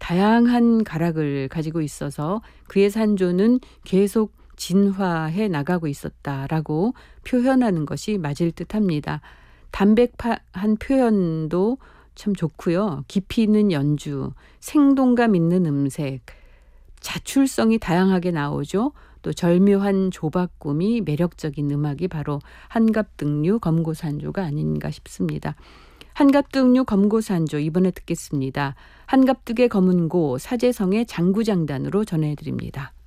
다양한 가락을 가지고 있어서 그의 산조는 계속 진화해 나가고 있었다라고 표현하는 것이 맞을 듯합니다. 담백한 표현도 참 좋고요. 깊이 있는 연주, 생동감 있는 음색, 자출성이 다양하게 나오죠. 또 절묘한 조박꿈이 매력적인 음악이 바로 한갑등류 검고산조가 아닌가 싶습니다. 한갑등류 검고산조 이번에 듣겠습니다. 한갑뚝의 검은고 사제성의 장구장단으로 전해드립니다.